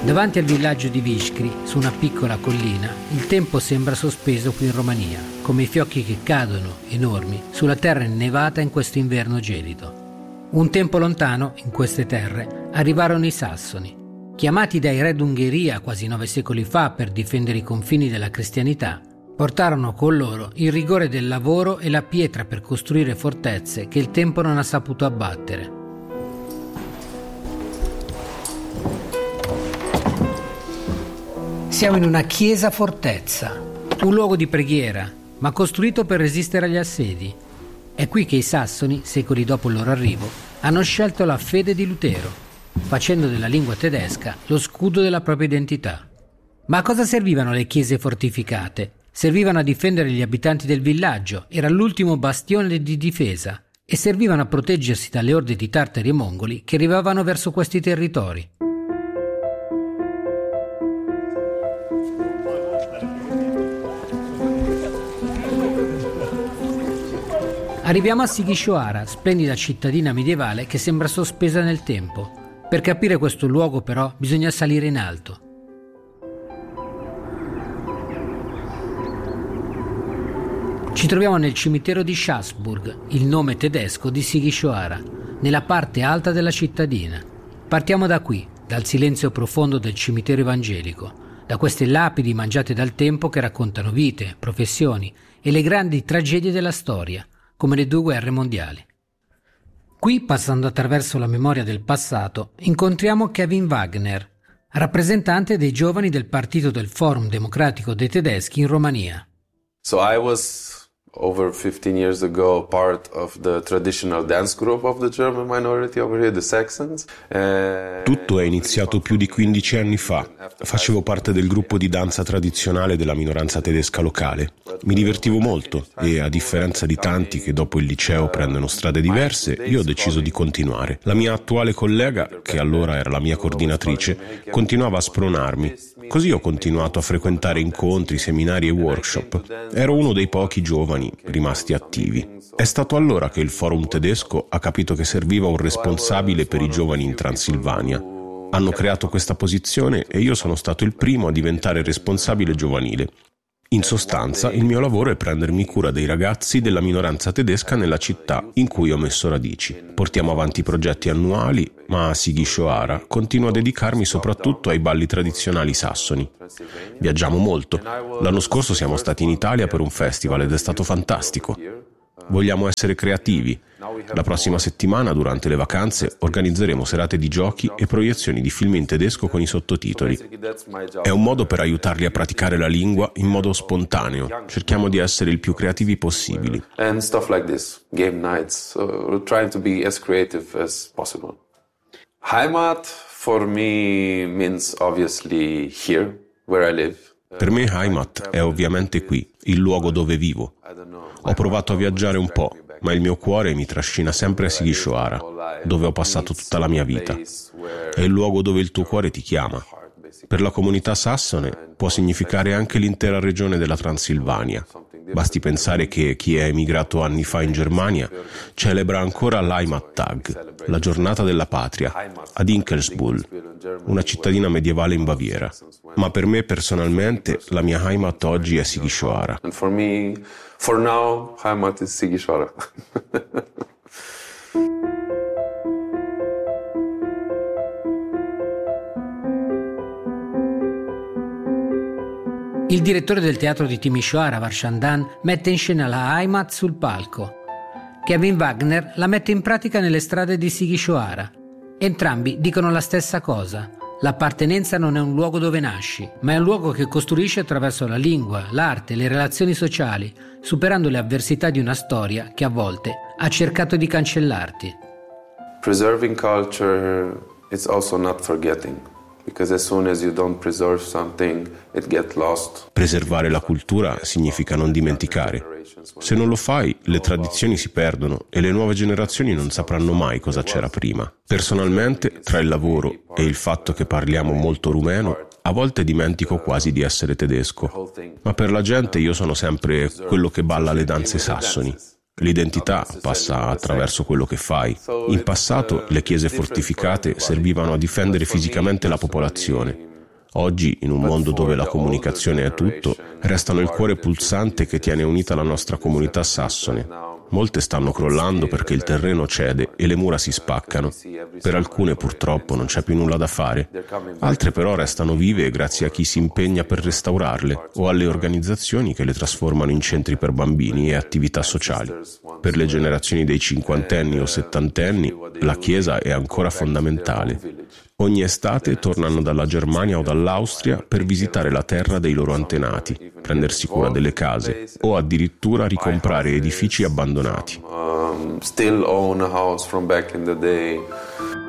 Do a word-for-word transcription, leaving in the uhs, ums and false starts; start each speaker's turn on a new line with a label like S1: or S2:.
S1: Davanti al villaggio di Vișcri, su una piccola collina, il tempo sembra sospeso qui in Romania, come i fiocchi che cadono, enormi, sulla terra innevata in questo inverno gelido. Un tempo lontano, in queste terre, arrivarono i Sassoni. Chiamati dai re d'Ungheria quasi nove secoli fa per difendere i confini della cristianità, portarono con loro il rigore del lavoro e la pietra per costruire fortezze che il tempo non ha saputo abbattere. Siamo in una chiesa fortezza, un luogo di preghiera, ma costruito per resistere agli assedi. È qui che i Sassoni, secoli dopo il loro arrivo, hanno scelto la fede di Lutero, facendo della lingua tedesca lo scudo della propria identità. Ma a cosa servivano le chiese fortificate? Servivano a difendere gli abitanti del villaggio, era l'ultimo bastione di difesa, e servivano a proteggersi dalle orde di tartari e mongoli che arrivavano verso questi territori. Arriviamo a Sighișoara, splendida cittadina medievale che sembra sospesa nel tempo. Per capire questo luogo, però, bisogna salire in alto. Ci troviamo nel cimitero di Schäßburg, il nome tedesco di Sighișoara, nella parte alta della cittadina. Partiamo da qui, dal silenzio profondo del cimitero evangelico, da queste lapidi mangiate dal tempo che raccontano vite, professioni e le grandi tragedie della storia, come le due guerre mondiali. Qui, passando attraverso la memoria del passato, incontriamo Kevin Wagner, rappresentante dei giovani del partito del Forum Democratico dei Tedeschi in Romania.
S2: So I was over fifteen years ago part of the traditional dance group of the German minority over here, the Saxons. Uh,
S3: Tutto è iniziato più di quindici anni fa. Facevo parte del gruppo di danza tradizionale della minoranza tedesca locale. Mi divertivo molto e, a differenza di tanti che dopo il liceo prendono strade diverse, io ho deciso di continuare. La mia attuale collega, che allora era la mia coordinatrice, continuava a spronarmi. Così ho continuato a frequentare incontri, seminari e workshop. Ero uno dei pochi giovani rimasti attivi. È stato allora che il Forum tedesco ha capito che serviva un responsabile per i giovani in Transilvania. Hanno creato questa posizione e io sono stato il primo a diventare responsabile giovanile. In sostanza, il mio lavoro è prendermi cura dei ragazzi della minoranza tedesca nella città in cui ho messo radici. Portiamo avanti progetti annuali, ma a Sighișoara continuo a dedicarmi soprattutto ai balli tradizionali sassoni. Viaggiamo molto. L'anno scorso siamo stati in Italia per un festival ed è stato fantastico. Vogliamo essere creativi. La prossima settimana, durante le vacanze, organizzeremo serate di giochi e proiezioni di film in tedesco con i sottotitoli. È un modo per aiutarli a praticare la lingua in modo spontaneo. Cerchiamo di essere il più creativi possibili.
S2: And stuff like this, game nights, so we're trying to be as creative as possible. Heimat for me means obviously here, where I live.
S3: Per me Heimat è ovviamente qui, il luogo dove vivo. Ho provato a viaggiare un po', ma il mio cuore mi trascina sempre a Sighișoara, dove ho passato tutta la mia vita. È il luogo dove il tuo cuore ti chiama. Per la comunità sassone può significare anche l'intera regione della Transilvania. Basti pensare che chi è emigrato anni fa in Germania celebra ancora l'Heimattag, la giornata della patria, ad Inkelsbüll, una cittadina medievale in Baviera. Ma per me personalmente la mia Heimat oggi è Sighișoara.
S2: And for me, for now, Heimat is Sighișoara.
S1: Il direttore del teatro di Timișoara, Varșandan, mette in scena la Heimat sul palco. Kevin Wagner la mette in pratica nelle strade di Sighișoara. Entrambi dicono la stessa cosa. L'appartenenza non è un luogo dove nasci, ma è un luogo che costruisci attraverso la lingua, l'arte, le relazioni sociali, superando le avversità di una storia che a volte ha cercato di cancellarti.
S2: Preserving culture is also not forgetting. Because as soon as you don't preserve something, it gets lost.
S3: Preservare la cultura significa non dimenticare. Se non lo fai, le tradizioni si perdono e le nuove generazioni non sapranno mai cosa c'era prima. Personalmente, tra il lavoro e il fatto che parliamo molto rumeno, a volte dimentico quasi di essere tedesco. Ma per la gente io sono sempre quello che balla le danze sassoni. L'identità passa attraverso quello che fai. In passato le chiese fortificate servivano a difendere fisicamente la popolazione. Oggi, in un mondo dove la comunicazione è tutto, restano il cuore pulsante che tiene unita la nostra comunità sassone. Molte stanno crollando perché il terreno cede e le mura si spaccano. Per alcune purtroppo non c'è più nulla da fare. Altre però restano vive grazie a chi si impegna per restaurarle o alle organizzazioni che le trasformano in centri per bambini e attività sociali. Per le generazioni dei cinquantenni o settantenni la Chiesa è ancora fondamentale. Ogni estate tornano dalla Germania o dall'Austria per visitare la terra dei loro antenati, prendersi cura delle case o addirittura ricomprare edifici abbandonati.
S2: Um, still own a house from back in the day.